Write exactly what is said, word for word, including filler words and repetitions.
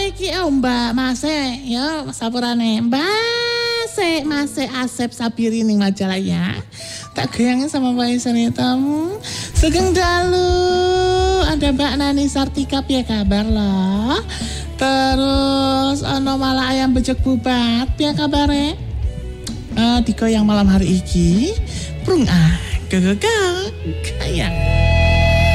iki oh Mbak Mase ya sapurane Mbak Se Mase Asep Sabiri ning majalah ya. Tak goyangin sama Mbak Isani tamu. Sugeng dalu ada Mbak Nani Sartika piye kabar loh. Terus ono malah ayam bejek bubat piye kabare? Uh, dikoyang malam hari iki. Prung ah, gagal gayang.